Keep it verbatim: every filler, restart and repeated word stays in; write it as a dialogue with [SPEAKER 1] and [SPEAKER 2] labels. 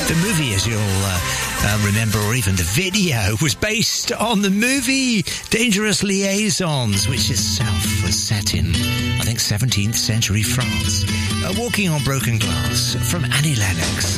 [SPEAKER 1] The movie, as you'll uh, uh, remember, or even the video, was based on the movie Dangerous Liaisons, which itself was set in, I think, seventeenth century France. Uh, Walking on Broken Glass from Annie Lennox.